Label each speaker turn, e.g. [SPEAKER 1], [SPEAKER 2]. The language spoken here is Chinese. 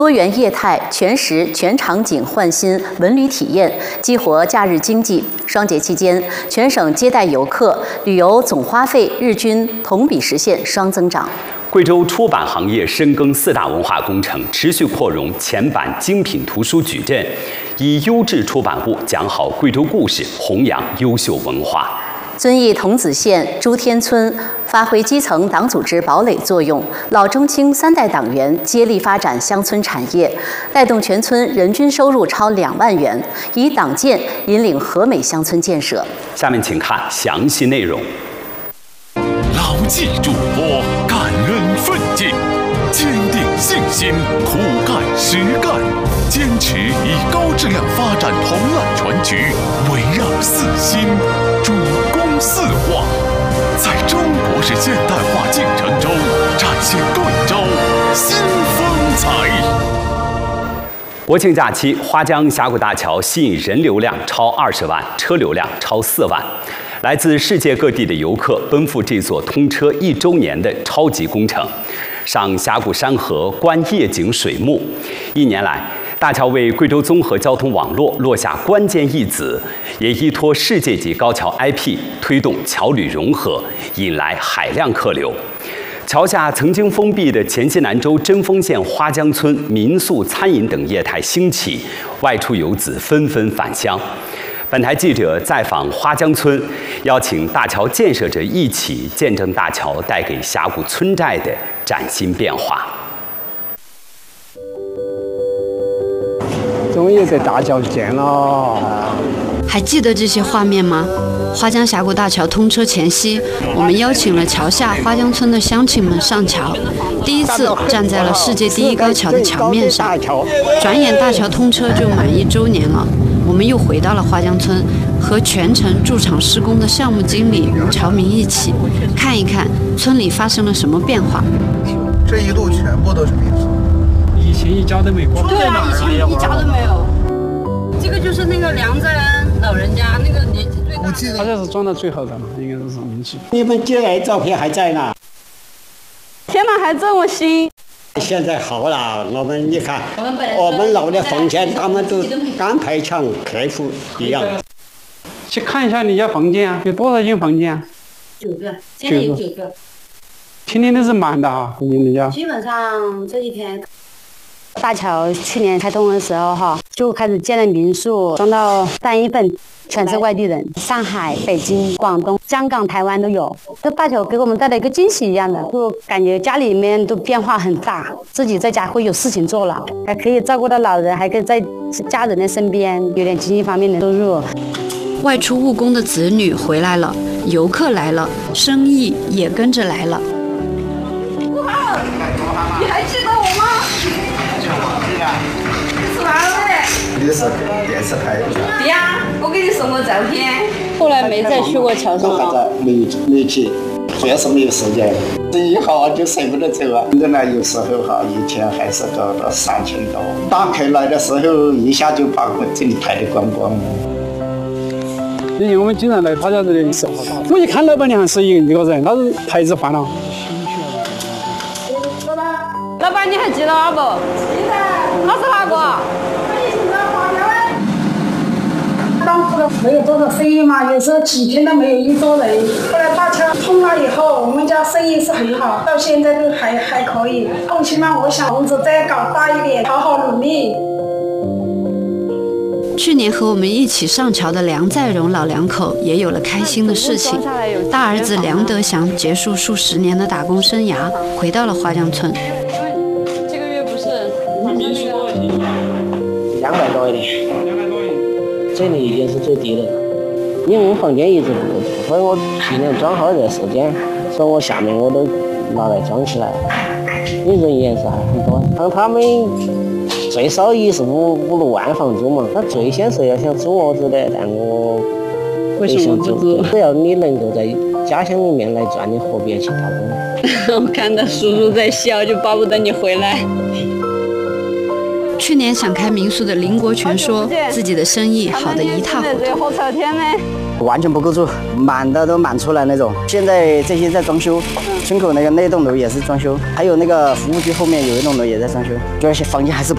[SPEAKER 1] 多元业态、全时全场景焕新文旅体验，激活假日经济。双节期间，全省接待游客、旅游总花费日均同比实现双增长。
[SPEAKER 2] 贵州出版行业深耕4大文化工程，持续扩容前版精品图书矩阵，以优质出版物讲好贵州故事，弘扬优秀文化。
[SPEAKER 1] 遵义桐梓县朱天村发挥基层党组织堡垒作用，老中青3代党员接力发展乡村产业，带动全村人均收入超2万元，以党建引领和美乡村建设。
[SPEAKER 2] 下面请看详细内容。
[SPEAKER 3] 牢记嘱托，感恩奋进，坚定信心，苦干实干，坚持以高质量发展同案全局，围绕4新，主攻4化，在中国式现代化进程中展现贵州新风采。
[SPEAKER 2] 国庆假期，花江峡谷大桥吸引人流量超20万，车流量超4万。来自世界各地的游客奔赴这座通车1周年的超级工程，上峡谷山河，观夜景水幕。1年来，大桥为贵州综合交通网络落下关键一子，也依托世界级高桥 IP， 推动桥旅融合，引来海量客流。桥下曾经封闭的黔西南州贞丰县花江村民宿、餐饮等业态兴起，外出游子纷纷返乡。本台记者在访花江村，邀请大桥建设者一起见证大桥带给峡谷村寨的崭新变化。
[SPEAKER 4] 终于这大桥建了，
[SPEAKER 5] 还记得这些画面吗？花江峡谷大桥通车前夕，我们邀请了桥下花江村的乡亲们上桥，第一次站在了世界第1高桥的桥面上。转眼大桥通车就满1周年了，我们又回到了花江村，和全程驻场施工的项目经理与侨民一起，看一看村里发生了什么变化。
[SPEAKER 6] 这一路全部都是民宿，
[SPEAKER 4] 以前一家都没过。
[SPEAKER 5] 对啊，以前一家都没有。这个就是那个梁在恩老人家，那个年纪最大。
[SPEAKER 6] 我记得
[SPEAKER 4] 他这是装的最好的嘛，应该是民宿。
[SPEAKER 7] 你们接来照片还在呢？
[SPEAKER 5] 天哪，还这么新！
[SPEAKER 7] 现在好了，你看，我们老的房间，他们都刚排场客户一样。
[SPEAKER 4] 去看一下你家房间啊，有多少间房间啊
[SPEAKER 5] ？9个，现在有9个。
[SPEAKER 4] 天天都是满的啊，你家。
[SPEAKER 5] 基本上这几天。大桥去年开通的时候就开始建了民宿，装到3月份，全是外地人，上海、北京、广东、香港、台湾都有。这大桥给我们带来一个惊喜一样的，就感觉家里面都变化很大，自己在家会有事情做了，还可以照顾到老人，还可以在家人的身边，有点经济方面的收入。外出务工的子女回来了，游客来了，生意也跟着来了。
[SPEAKER 8] 顾浩，你还记得我吗？是哪位？
[SPEAKER 6] 你是电视台的。
[SPEAKER 8] 对呀，我给你送过照片。
[SPEAKER 5] 后来没再去过桥上了。
[SPEAKER 7] 没去，主要是没有时间。生意好就舍不得走啊。原来有时候一天还是搞到3000多。打开来的时候，一下就把我这里拍得光光了。
[SPEAKER 4] 以前我们经常来他家这里，我一看老板娘是一个人，他是牌子换了。
[SPEAKER 8] 老板，你还记得我不？记得。他是哪个？
[SPEAKER 9] 当时没有多少生意嘛，有时候几天都没有1桌人。后来大桥通了以后，我们家生意是很好，到现在都还可以。后期嘛，我想房子再搞大一点，好好努力。
[SPEAKER 5] 去年和我们一起上桥的梁在荣老两口也有了开心的事情。大儿子梁德祥结束数10年的打工生涯，回到了花江村。
[SPEAKER 8] 这个月不是
[SPEAKER 4] 民宿多少钱
[SPEAKER 7] ？200多一点。
[SPEAKER 4] 200多一点。
[SPEAKER 7] 这里已经是最低的了，因为我房间一直不够，所以我去年装好这时间，所以我下面我都拿来装起来了。因为人也是还很多，他们最少也是5-6万房租嘛，他最先是要想租屋子的，但我
[SPEAKER 5] 为什么不租？
[SPEAKER 7] 只要你能够在家乡里面来赚，你何必去打工？
[SPEAKER 5] 我看到叔叔在笑，就巴不得你回来。去年想开民宿的林国全说，自己的生意好得一塌糊涂，
[SPEAKER 7] 完全不够住，满的都满出来那种。现在这些在装修，村口那栋楼也是装修，还有那个服务区后面有一栋楼也在装修，主要是房间还是